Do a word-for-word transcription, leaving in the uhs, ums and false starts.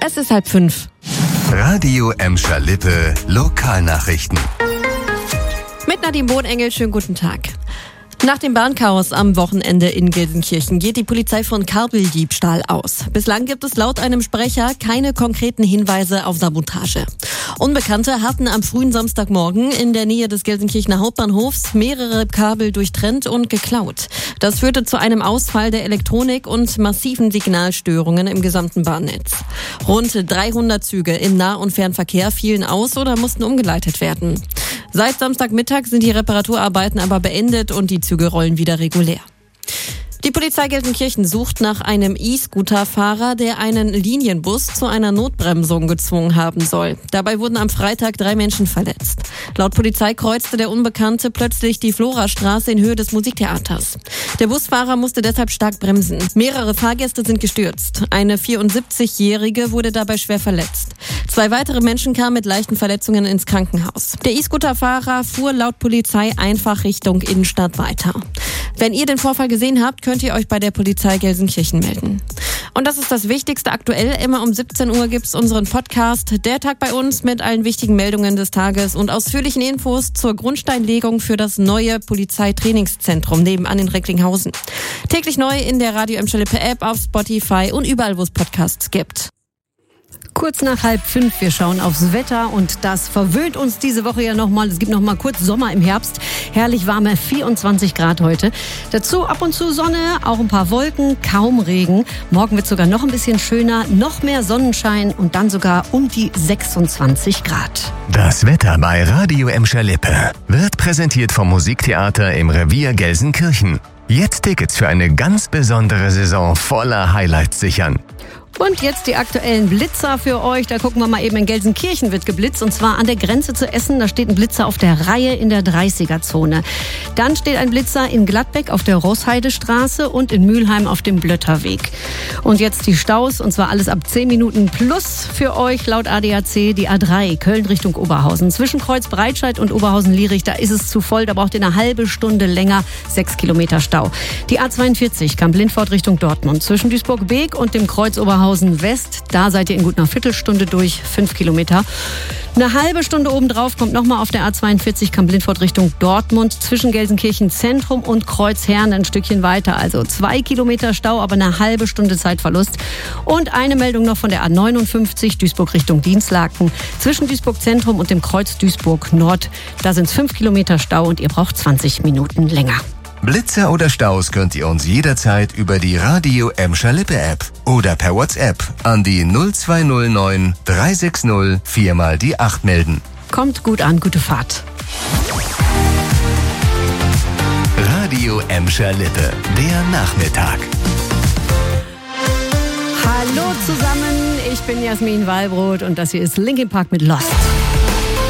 Es ist halb fünf. Radio Emscher Lippe Lokalnachrichten. Mit Nadine Bohnengel, schönen guten Tag. Nach dem Bahnchaos am Wochenende in Gelsenkirchen geht die Polizei von Kabeldiebstahl aus. Bislang gibt es laut einem Sprecher keine konkreten Hinweise auf Sabotage. Unbekannte hatten am frühen Samstagmorgen in der Nähe des Gelsenkirchener Hauptbahnhofs mehrere Kabel durchtrennt und geklaut. Das führte zu einem Ausfall der Elektronik und massiven Signalstörungen im gesamten Bahnnetz. Rund dreihundert Züge im Nah- und Fernverkehr fielen aus oder mussten umgeleitet werden. Seit Samstagmittag sind die Reparaturarbeiten aber beendet und die Züge rollen wieder regulär. Die Polizei Gelsenkirchen sucht nach einem E-Scooter-Fahrer, der einen Linienbus zu einer Notbremsung gezwungen haben soll. Dabei wurden am Freitag drei Menschen verletzt. Laut Polizei kreuzte der Unbekannte plötzlich die Florastraße in Höhe des Musiktheaters. Der Busfahrer musste deshalb stark bremsen. Mehrere Fahrgäste sind gestürzt. Eine vierundsiebzigjährige wurde dabei schwer verletzt. Zwei weitere Menschen kamen mit leichten Verletzungen ins Krankenhaus. Der E-Scooter-Fahrer fuhr laut Polizei einfach Richtung Innenstadt weiter. Wenn ihr den Vorfall gesehen habt, könnt ihr euch bei der Polizei Gelsenkirchen melden. Und das ist das Wichtigste aktuell. Immer um siebzehn Uhr gibt's unseren Podcast Der Tag bei uns mit allen wichtigen Meldungen des Tages und ausführlichen Infos zur Grundsteinlegung für das neue Polizeitrainingszentrum nebenan in Recklinghausen. Täglich neu in der Radio Emscher Lippe App, auf Spotify und überall, wo es Podcasts gibt. Kurz nach halb fünf, wir schauen aufs Wetter und das verwöhnt uns diese Woche ja nochmal. Es gibt nochmal kurz Sommer im Herbst. Herrlich warme vierundzwanzig Grad heute. Dazu ab und zu Sonne, auch ein paar Wolken, kaum Regen. Morgen wird sogar noch ein bisschen schöner, noch mehr Sonnenschein und dann sogar um die sechsundzwanzig Grad. Das Wetter bei Radio Emscher Lippe wird präsentiert vom Musiktheater im Revier Gelsenkirchen. Jetzt Tickets für eine ganz besondere Saison voller Highlights sichern. Und jetzt die aktuellen Blitzer für euch. Da gucken wir mal eben, in Gelsenkirchen wird geblitzt und zwar an der Grenze zu Essen. Da steht ein Blitzer auf der Reihe in der dreißiger-Zone. Dann steht ein Blitzer in Gladbeck auf der Rossheidestraße und in Mülheim auf dem Blötterweg. Und jetzt die Staus und zwar alles ab zehn Minuten plus für euch laut A D A C. Die A drei Köln Richtung Oberhausen. Zwischen Kreuz-Breitscheid und Oberhausen-Lierich, da ist es zu voll. Da braucht ihr eine halbe Stunde länger, sechs Kilometer Stau. Die A zweiundvierzig Kamp-Lindfort Richtung Dortmund. Zwischen Duisburg-Beek und dem Kreuz Oberhausen West, da seid ihr in gut einer Viertelstunde durch, fünf Kilometer. Eine halbe Stunde obendrauf kommt nochmal auf der A zweiundvierzig Kamp-Lindfort Richtung Dortmund zwischen Gelsenkirchen Zentrum und Kreuzherne ein Stückchen weiter. Also zwei Kilometer Stau, aber eine halbe Stunde Zeitverlust. Und eine Meldung noch von der A neunundfünfzig Duisburg Richtung Dienstlaken. Zwischen Duisburg Zentrum und dem Kreuz Duisburg Nord. Da sind es fünf Kilometer Stau und ihr braucht zwanzig Minuten länger. Blitzer oder Staus könnt ihr uns jederzeit über die Radio Emscher Lippe App oder per WhatsApp an die null zwei null neun drei sechs null vier mal die acht melden. Kommt gut an, gute Fahrt. Radio Emscher Lippe, der Nachmittag. Hallo zusammen, ich bin Jasmin Wallbrot und das hier ist Linkin Park mit Lost.